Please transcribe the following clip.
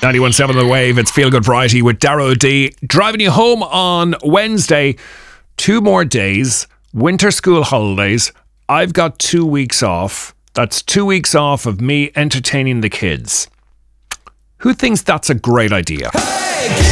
91.7 The Wave, it's Feel Good Variety with Darrow D. Driving you home on Wednesday. 2 more days, winter school holidays. I've got 2 weeks off. That's 2 weeks off of me entertaining the kids. Who thinks that's a great idea? Hey,